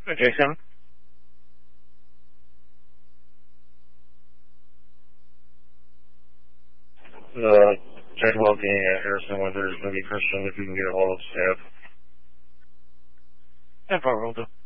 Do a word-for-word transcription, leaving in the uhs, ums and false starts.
Jason? Uh, Jack Welking at Harrison Winters, maybe Christian, if you can get a hold of staff. ten four, will do.